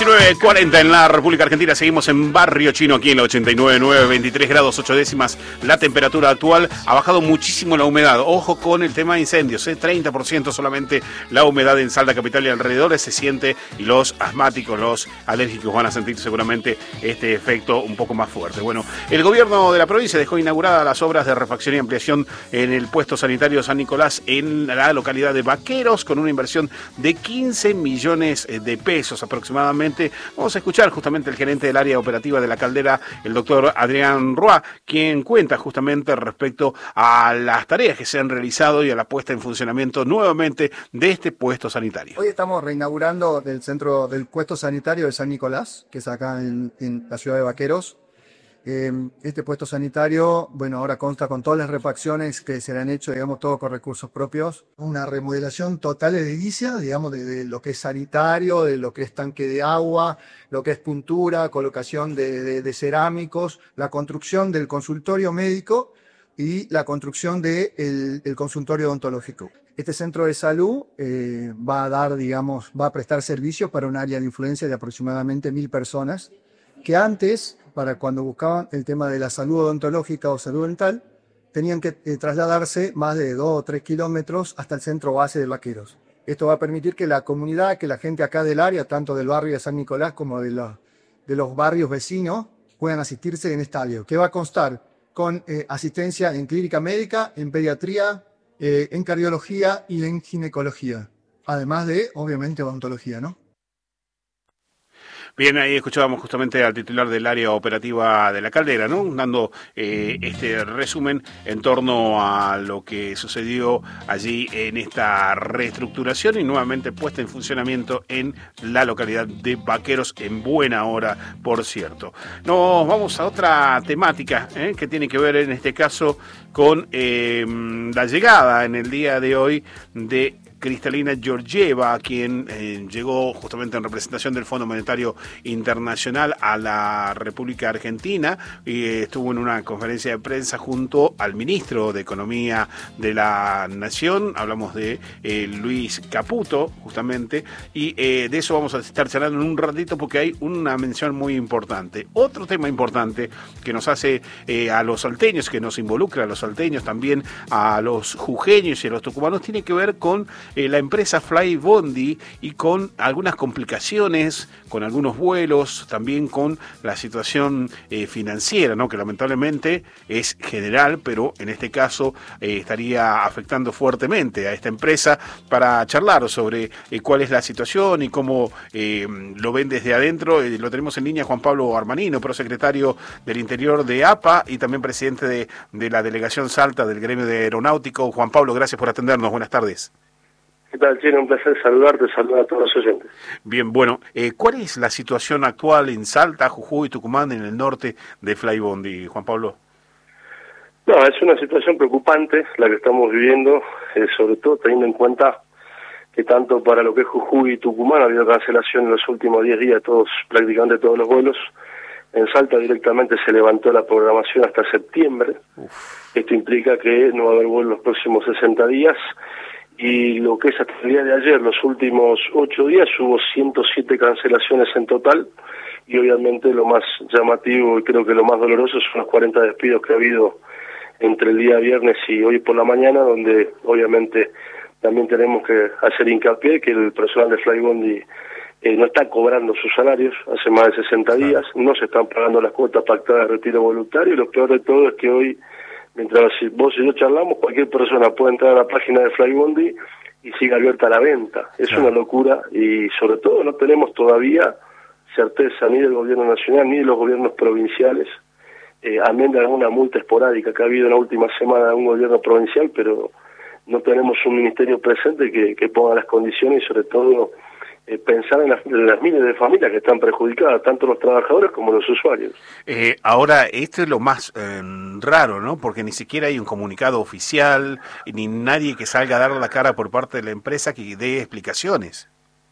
19:40 en la República Argentina. Seguimos en Barrio Chino, aquí en la 89.9, 23 grados 8 décimas. La temperatura actual ha bajado muchísimo la humedad. Ojo con el tema de incendios, 30% solamente la humedad en Salta Capital y alrededores se siente, y los asmáticos, los alérgicos van a sentir seguramente este efecto un poco más fuerte. Bueno, el gobierno de la provincia dejó inauguradas las obras de refacción y ampliación en el puesto sanitario San Nicolás en la localidad de Vaqueros, con una inversión de 15 millones de pesos aproximadamente. Vamos a escuchar justamente el gerente del área operativa de la Caldera, el doctor Adrián Roa, quien cuenta justamente respecto a las tareas que se han realizado y a la puesta en funcionamiento nuevamente de este puesto sanitario. Hoy estamos reinaugurando del puesto sanitario de San Nicolás, que es acá en la ciudad de Vaqueros. Este puesto sanitario, bueno, ahora consta con todas las refacciones que se le han hecho, digamos, todo con recursos propios. Una remodelación total edilicia, digamos, de lo que es sanitario, de lo que es tanque de agua, lo que es puntura, colocación de cerámicos, la construcción del consultorio médico y la construcción del consultorio odontológico. Este centro de salud va a prestar servicios para un área de influencia de aproximadamente 1.000 personas, que antes, para cuando buscaban el tema de la salud odontológica o salud dental, tenían que trasladarse más de 2 o 3 kilómetros hasta el centro base de Vaqueros. Esto va a permitir que la comunidad, que la gente acá del área, tanto del barrio de San Nicolás como de los barrios vecinos, puedan asistirse en esta área, que va a constar con asistencia en clínica médica, en pediatría, en cardiología y en ginecología, además de, obviamente, odontología, ¿no? Bien, ahí escuchábamos justamente al titular del área operativa de la Caldera, ¿no? Dando este resumen en torno a lo que sucedió allí en esta reestructuración y nuevamente puesta en funcionamiento en la localidad de Vaqueros en buena hora, por cierto. Nos vamos a otra temática que tiene que ver en este caso con la llegada en el día de hoy de Kristalina Georgieva, quien llegó justamente en representación del Fondo Monetario Internacional a la República Argentina y estuvo en una conferencia de prensa junto al ministro de Economía de la Nación. Hablamos de Luis Caputo, justamente, y de eso vamos a estar charlando en un ratito porque hay una mención muy importante. Otro tema importante que nos hace a los salteños, que nos involucra a los salteños, también a los jujeños y a los tucumanos, tiene que ver con la empresa Flybondi y con algunas complicaciones, con algunos vuelos, también con la situación financiera, ¿no? Que lamentablemente es general, pero en este caso estaría afectando fuertemente a esta empresa. Para charlar sobre cuál es la situación y cómo lo ven desde adentro, lo tenemos en línea Juan Pablo Armanino, prosecretario del Interior de APA y también presidente de la Delegación Salta del Gremio de Aeronáutico. Juan Pablo, gracias por atendernos. Buenas tardes. ¿Qué tal, Chino? Un placer saludarte, saludar a todos los oyentes. Bien, bueno, ¿cuál es la situación actual en Salta, Jujuy y Tucumán, en el norte de Flybondi, Juan Pablo? No, es una situación preocupante la que estamos viviendo, sobre todo teniendo en cuenta que tanto para lo que es Jujuy y Tucumán ha habido cancelación en los últimos 10 días, prácticamente todos los vuelos. En Salta directamente se levantó la programación hasta septiembre. Esto implica que no va a haber vuelos los próximos 60 días. Y lo que es hasta el día de ayer, los últimos 8 días, hubo 107 cancelaciones en total, y obviamente lo más llamativo y creo que lo más doloroso son los 40 despidos que ha habido entre el día viernes y hoy por la mañana, donde obviamente también tenemos que hacer hincapié que el personal de Flybondi no está cobrando sus salarios hace más de 60 días, no se están pagando las cuotas pactadas de retiro voluntario, y lo peor de todo es que hoy, mientras vos y yo charlamos, cualquier persona puede entrar a la página de Flybondi y sigue abierta la venta. Es una locura, y sobre todo no tenemos todavía certeza ni del gobierno nacional ni de los gobiernos provinciales, amén de alguna multa esporádica que ha habido en la última semana de un gobierno provincial, pero no tenemos un ministerio presente que ponga las condiciones y sobre todo pensar en las miles de familias que están perjudicadas, tanto los trabajadores como los usuarios. Ahora, esto es lo más raro, ¿no? Porque ni siquiera hay un comunicado oficial, ni nadie que salga a dar la cara por parte de la empresa que dé explicaciones.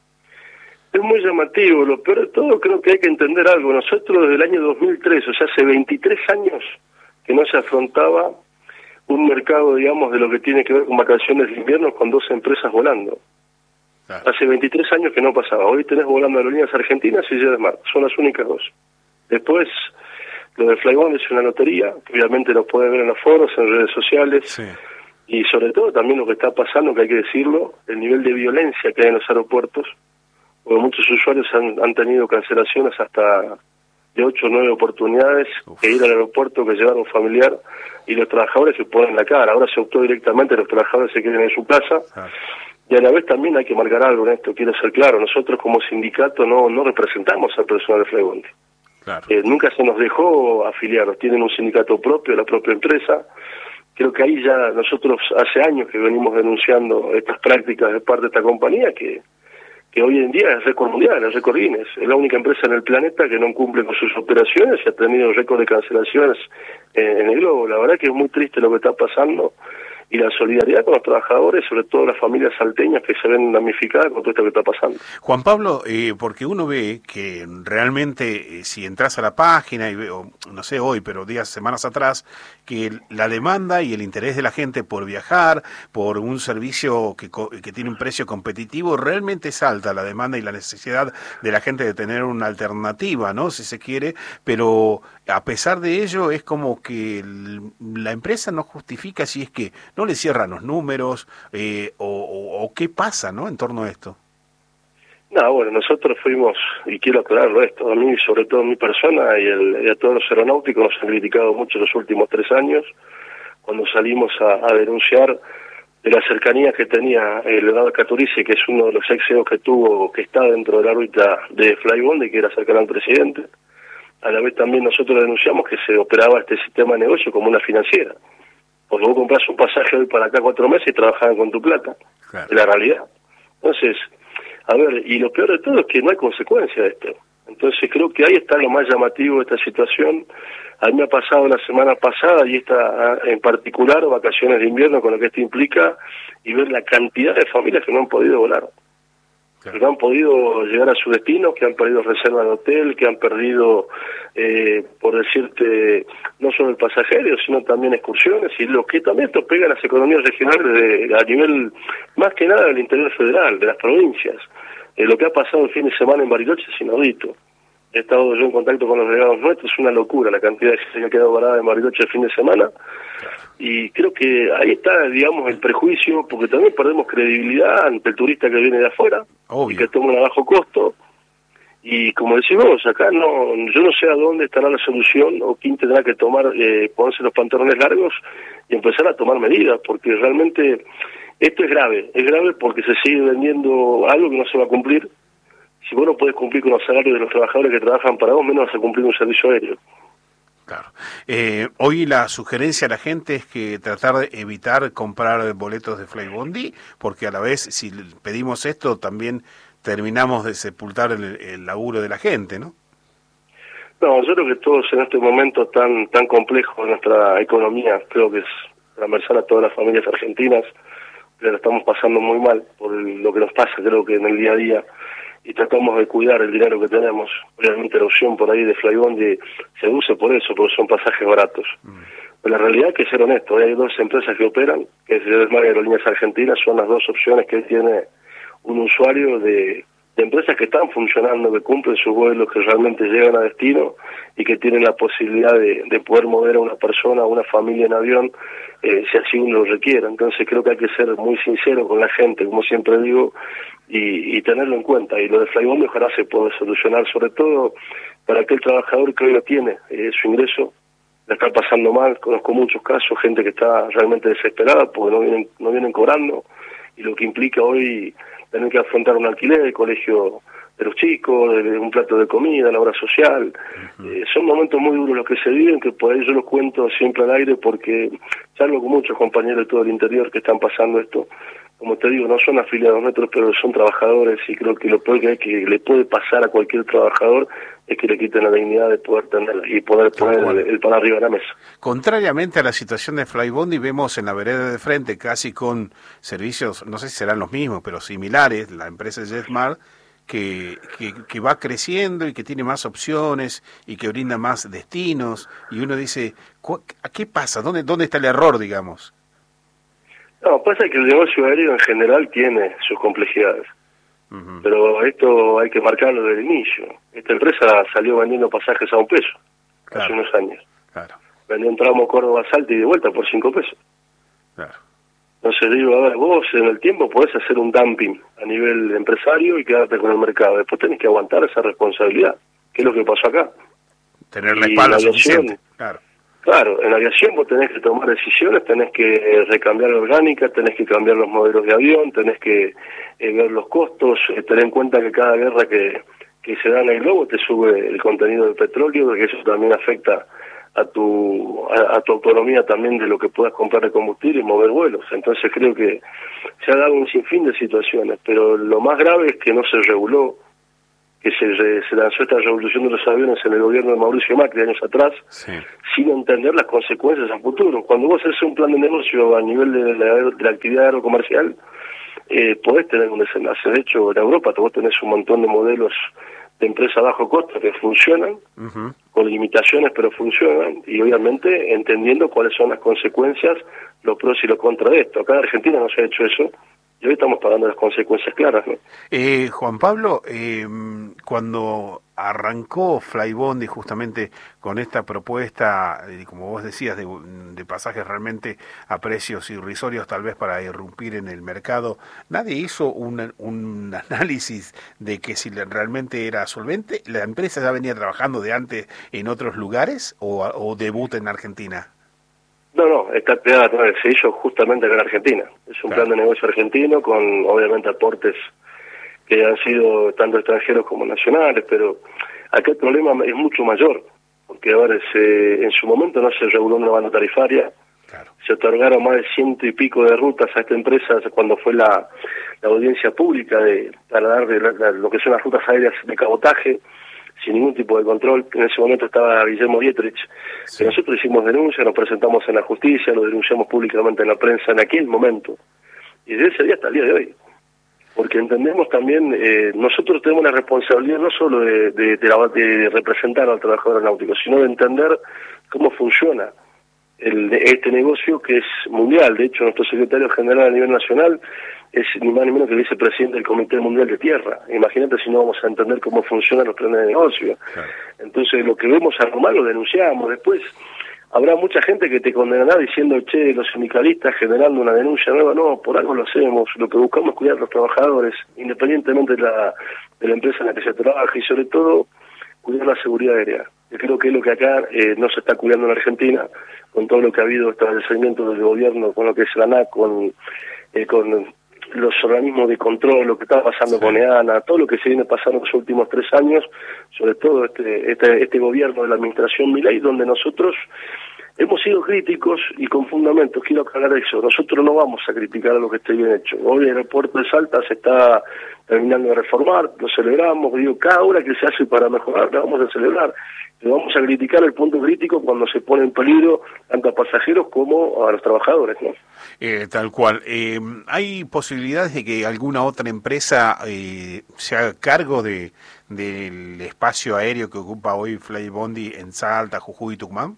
Es muy llamativo. Lo peor de todo, creo que hay que entender algo. Nosotros desde el año 2003, o sea, hace 23 años que no se afrontaba un mercado, digamos, de lo que tiene que ver con vacaciones de invierno con 2 empresas volando. Claro. Hace 23 años que no pasaba. Hoy tenés volando aerolíneas argentinas y JetSmart. Son las únicas dos. Después, lo de Flybondi es una lotería, que obviamente lo puede ver en los foros, en redes sociales. Sí. Y sobre todo también lo que está pasando, que hay que decirlo, el nivel de violencia que hay en los aeropuertos, porque muchos usuarios han tenido cancelaciones hasta de 8 o 9 oportunidades, que ir al aeropuerto, que llevar a un familiar, y los trabajadores se ponen la cara. Ahora se optó directamente, los trabajadores se queden en su casa, y a la vez también hay que marcar algo en esto, quiero ser claro, nosotros como sindicato no representamos al personal de Flybondi. Claro. Nunca se nos dejó afiliar, tienen un sindicato propio, la propia empresa. Creo que ahí ya nosotros hace años que venimos denunciando estas prácticas de parte de esta compañía que hoy en día es récord mundial, es récord Guinness. Es la única empresa en el planeta que no cumple con sus operaciones y ha tenido récord de cancelaciones en el globo. La verdad que es muy triste lo que está pasando y la solidaridad con los trabajadores, sobre todo las familias salteñas que se ven damnificadas con todo esto que está pasando. Juan Pablo, porque uno ve que realmente si entras a la página y veo, no sé hoy, pero semanas atrás, que la demanda y el interés de la gente por viajar, por un servicio que tiene un precio competitivo, realmente es alta la demanda y la necesidad de la gente de tener una alternativa, ¿no? Si se quiere, pero a pesar de ello es como que la empresa no justifica si es que no le cierran los números o qué pasa, ¿no? En torno a esto. No, bueno, nosotros fuimos, y quiero aclararlo esto, a mí, sobre todo mi persona y a todos los aeronáuticos nos han criticado mucho los últimos 3 años, cuando salimos a denunciar de la cercanía que tenía Leonardo Caturice, que es uno de los ex-CEOs que tuvo, que está dentro de la órbita de Flybondi, que era cercano al presidente. A la vez también nosotros denunciamos que se operaba este sistema de negocio como una financiera. Porque vos compras un pasaje hoy para acá 4 meses y trabajaban con tu plata. Claro. Es la realidad. Entonces, a ver, y lo peor de todo es que no hay consecuencia de esto. Entonces creo que ahí está lo más llamativo de esta situación. A mí me ha pasado la semana pasada, y esta en particular, vacaciones de invierno, con lo que esto implica, y ver la cantidad de familias que no han podido volar. Claro. Que no han podido llegar a su destino, que han perdido reserva de hotel, que han perdido, por decirte, no solo el pasajero, sino también excursiones, y lo que también esto pega a las economías regionales a nivel, más que nada, del interior federal, de las provincias. Lo que ha pasado el fin de semana en Bariloche es inaudito. He estado yo en contacto con los delegados nuestros, es una locura la cantidad de gente que ha quedado varada en Bariloche el fin de semana. Y creo que ahí está, digamos, el prejuicio, porque también perdemos credibilidad ante el turista que viene de afuera, obvio, y que toma a bajo costo. Y como decimos, acá yo no sé a dónde estará la solución o quién tendrá que tomar, ponerse los pantalones largos y empezar a tomar medidas, porque realmente esto es grave porque se sigue vendiendo algo que no se va a cumplir. Si vos no podés cumplir con los salarios de los trabajadores que trabajan para vos, menos vas a cumplir un servicio aéreo. Claro. Hoy la sugerencia a la gente es que tratar de evitar comprar boletos de Flybondi, porque a la vez, si pedimos esto, también terminamos de sepultar el laburo de la gente, ¿no? No, yo creo que todos en este momento tan complejo de nuestra economía, creo que es transversal a todas las familias argentinas, pero estamos pasando muy mal por lo que nos pasa, creo que en el día a día, y tratamos de cuidar el dinero que tenemos. Obviamente la opción por ahí de Flybondi se use por eso, porque son pasajes baratos. Pero la realidad hay que ser honesto, hay 2 empresas que operan, que es JetSmart y Aerolíneas Argentinas, son las 2 opciones que tiene un usuario de empresas que están funcionando, que cumplen sus vuelos, que realmente llegan a destino y que tienen la posibilidad de poder mover a una persona, a una familia en avión, si así uno lo requiere. Entonces creo que hay que ser muy sincero con la gente, como siempre digo, y tenerlo en cuenta. Y lo de Flybondi ojalá se pueda solucionar, sobre todo para aquel trabajador que hoy no tiene su ingreso, la está pasando mal. Conozco muchos casos, gente que está realmente desesperada porque no vienen cobrando, y lo que implica hoy tener que afrontar un alquiler, el colegio de los chicos, un plato de comida, la obra social. Son momentos muy duros los que se viven, que por ahí yo los cuento siempre al aire, porque salgo con muchos compañeros de todo el interior que están pasando esto. Como te digo, no son afiliados nuestros, pero son trabajadores, y creo que lo peor que le puede pasar a cualquier trabajador es que le quiten la dignidad de poder tener y poder poner el pan arriba de la mesa. Contrariamente a la situación de Flybondi, vemos en la vereda de frente, casi con servicios, no sé si serán los mismos, pero similares, la empresa JetSmart, que va creciendo y que tiene más opciones y que brinda más destinos, y uno dice, ¿qué pasa? ¿Dónde está el error, digamos? No, pasa que el negocio aéreo en general tiene sus complejidades. Pero esto hay que marcarlo desde el inicio. Esta empresa salió vendiendo pasajes a $1 hace unos años. Claro. Vendió un tramo Córdoba-Salta y de vuelta por $5. Claro. Entonces digo, a ver, vos en el tiempo podés hacer un dumping a nivel empresario y quedarte con el mercado. Después tenés que aguantar esa responsabilidad, que es lo que pasó acá. Tener la espalda suficiente. Claro. Claro, en aviación vos tenés que tomar decisiones, tenés que recambiar la orgánica, tenés que cambiar los modelos de avión, tenés que ver los costos, tener en cuenta que cada guerra que se da en el globo te sube el contenido del petróleo, porque eso también afecta a tu autonomía también de lo que puedas comprar de combustible y mover vuelos. Entonces creo que se ha dado un sinfín de situaciones, pero lo más grave es que no se reguló, que se lanzó esta revolución de los aviones en el gobierno de Mauricio Macri años atrás, sin entender las consecuencias a futuro. Cuando vos haces un plan de negocio a nivel de la actividad aerocomercial, podés tener un desenlace. De hecho, en Europa vos tenés un montón de modelos de empresas a bajo costo que funcionan, con limitaciones, pero funcionan, y obviamente entendiendo cuáles son las consecuencias, los pros y los contras de esto. Acá en Argentina no se ha hecho eso, y hoy estamos pagando las consecuencias claras, ¿no? Juan Pablo, cuando arrancó Flybondi justamente con esta propuesta, como vos decías, de pasajes realmente a precios irrisorios tal vez para irrumpir en el mercado, ¿nadie hizo un análisis de que si realmente era solvente? ¿La empresa ya venía trabajando de antes en otros lugares o debuta en Argentina? No, está creada, se hizo justamente acá en Argentina. Es un plan de negocio argentino con, obviamente, aportes que han sido tanto extranjeros como nacionales, pero acá el problema es mucho mayor, porque a ver, en su momento no se reguló una banda tarifaria, se otorgaron más de 100 y pico de rutas a esta empresa cuando fue la audiencia pública para dar lo que son las rutas aéreas de cabotaje, sin ningún tipo de control. En ese momento estaba Guillermo Dietrich, que nosotros hicimos denuncia, nos presentamos en la justicia, lo denunciamos públicamente en la prensa en aquel momento, y desde ese día hasta el día de hoy. Porque entendemos también, nosotros tenemos la responsabilidad no solo de representar al trabajador aeronáutico, sino de entender cómo funciona este negocio que es mundial. De hecho, nuestro secretario general a nivel nacional es ni más ni menos que el vicepresidente del Comité Mundial de Tierra. Imagínate si no vamos a entender cómo funcionan los planes de negocio. Entonces, lo que vemos anormal lo denunciamos. Después, habrá mucha gente que te condenará diciendo, che, los sindicalistas generando una denuncia nueva. No, por algo lo hacemos. Lo que buscamos es cuidar a los trabajadores, independientemente de la empresa en la que se trabaja, y sobre todo, cuidar la seguridad aérea. Yo creo que es lo que acá no se está cuidando en Argentina, con todo lo que ha habido, establecimientos del gobierno, con lo que es la ANAC, con los organismos de control, lo que está pasando con EANA, todo lo que se viene pasando en los últimos 3 años, sobre todo este gobierno de la administración Milei, donde nosotros hemos sido críticos y con fundamentos. Quiero aclarar eso, nosotros no vamos a criticar a lo que esté bien hecho. Hoy el aeropuerto de Salta se está terminando de reformar, lo celebramos, digo, cada hora que se hace para mejorar la vamos a celebrar. Pero vamos a criticar el punto crítico cuando se pone en peligro tanto a pasajeros como a los trabajadores, ¿no? Tal cual. ¿Hay posibilidades de que alguna otra empresa se haga cargo del espacio aéreo que ocupa hoy Flybondi en Salta, Jujuy y Tucumán?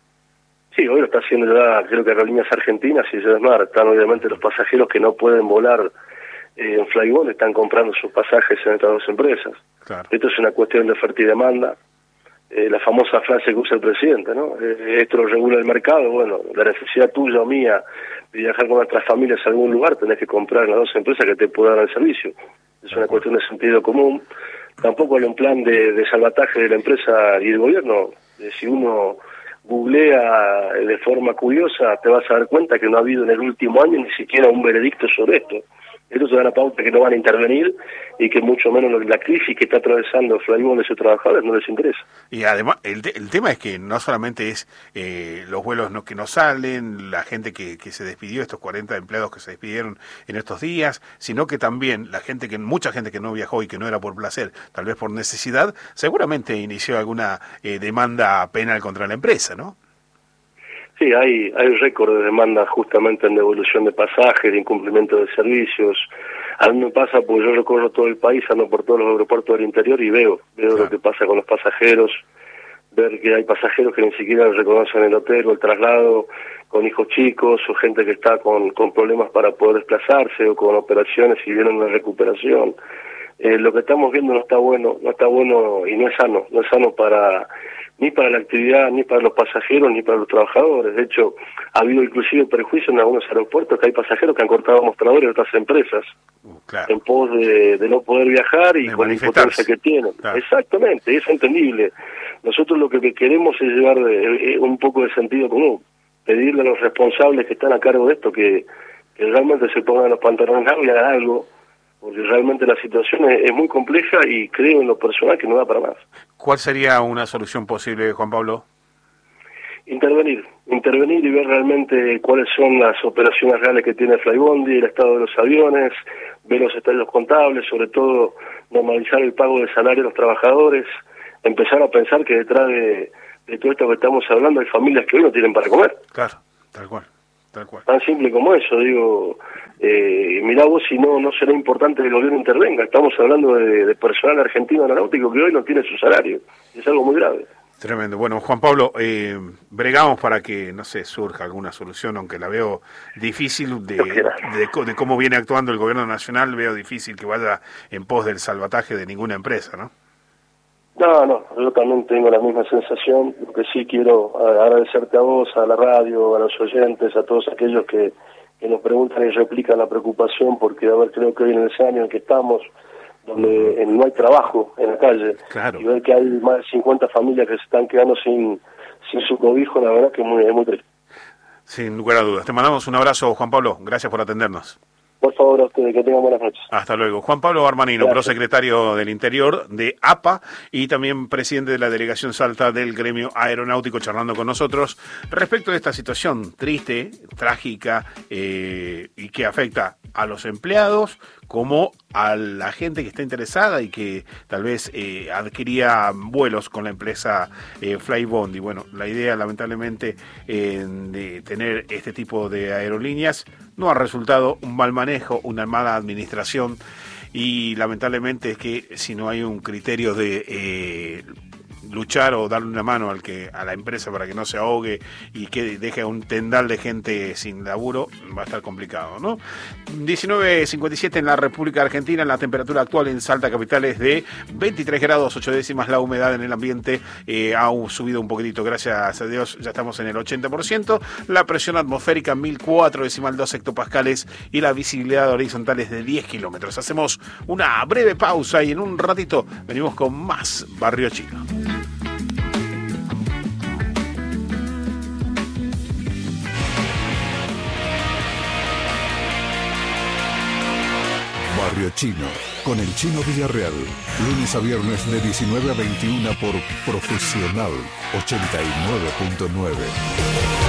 Sí, hoy lo está haciendo ya, creo que Aerolíneas Argentinas y Jedesmar. Están obviamente los pasajeros que no pueden volar en Flybondi, están comprando sus pasajes en estas 2 empresas. Claro. Esto es una cuestión de oferta y demanda. La famosa frase que usa el presidente, ¿no? Esto lo regula el mercado. Bueno, la necesidad tuya o mía de viajar con nuestras familias a algún lugar, tenés que comprar en las 2 empresas que te puedan dar el servicio. Es una cuestión de sentido común. Tampoco hay un plan de salvataje de la empresa y del gobierno. Si uno googlea de forma curiosa, te vas a dar cuenta que no ha habido en el último año ni siquiera un veredicto sobre esto. Esto se da la pauta que no van a intervenir y que mucho menos la crisis que está atravesando Flybondi y sus trabajadores no les interesa. Y además, el tema es que no solamente es los vuelos que no salen, la gente que se despidió, estos 40 empleados que se despidieron en estos días, sino que también mucha gente que no viajó y que no era por placer, tal vez por necesidad, seguramente inició alguna demanda penal contra la empresa, ¿no? Sí, hay récord de demandas justamente en devolución de pasajes, de incumplimiento de servicios. A mí me pasa porque yo recorro todo el país, ando por todos los aeropuertos del interior y veo lo que pasa con los pasajeros, ver que hay pasajeros que ni siquiera reconocen el hotel o el traslado, con hijos chicos o gente que está con problemas para poder desplazarse o con operaciones y vienen una recuperación. lo que estamos viendo no está bueno y no es sano ni para la actividad, ni para los pasajeros, ni para los trabajadores. De hecho, ha habido inclusive perjuicio en algunos aeropuertos que hay pasajeros que han cortado mostradores de otras empresas claro, en pos de no poder viajar y de con la impotencia que tienen. Claro. Exactamente, es entendible. Nosotros lo que queremos es llevar un poco de sentido común, pedirle a los responsables que están a cargo de esto que realmente se pongan los pantalones largos y hagan algo, porque realmente la situación es muy compleja y creo en lo personal que no da para más. ¿Cuál sería una solución posible, Juan Pablo? Intervenir y ver realmente cuáles son las operaciones reales que tiene Flybondi, el estado de los aviones, ver los estados contables, sobre todo normalizar el pago de salario a los trabajadores, empezar a pensar que detrás de todo esto que estamos hablando hay familias que hoy no tienen para comer. Claro, tal cual. Tan simple como eso, digo, mirá vos si no será importante que el gobierno intervenga. Estamos hablando de personal argentino aeronáutico que hoy no tiene su salario, es algo muy grave. Tremendo. Bueno, Juan Pablo, bregamos para que, no sé, surja alguna solución, aunque la veo difícil de cómo viene actuando el gobierno nacional, veo difícil que vaya en pos del salvataje de ninguna empresa, ¿no? No, yo también tengo la misma sensación. Lo que sí quiero agradecerte a vos, a la radio, a los oyentes, a todos aquellos que nos preguntan y replican la preocupación, porque creo que hoy en ese año en que estamos, donde no hay trabajo en la calle, claro, y ver que hay más de 50 familias que se están quedando sin su cobijo, la verdad que es muy triste. Sin lugar a dudas. Te mandamos un abrazo, Juan Pablo. Gracias por atendernos. Por favor, a ustedes, que tengan buenas noches. Hasta luego. Juan Pablo Armanino, prosecretario del Interior de APA y también presidente de la Delegación Salta del Gremio Aeronáutico, charlando con nosotros respecto de esta situación triste, trágica y que afecta a los empleados como a la gente que está interesada y que tal vez adquiría vuelos con la empresa Flybondi. Bueno, la idea lamentablemente de tener este tipo de aerolíneas no ha resultado un mal manejo, una mala administración, y lamentablemente es que si no hay un criterio de luchar o darle una mano a la empresa para que no se ahogue y que deje un tendal de gente sin laburo, va a estar complicado, ¿no? 19:57 en la República Argentina, la temperatura actual en Salta capital es de 23 grados 8 décimas, la humedad en el ambiente ha subido un poquitito, gracias a Dios ya estamos en el 80%, la presión atmosférica 1004,2 hectopascales y la visibilidad horizontal es de 10 kilómetros. Hacemos una breve pausa y en un ratito venimos con más Barrio Chino. Barrio Chino, con el Chino Villarreal, lunes a viernes de 19 a 21 por Profesional 89.9.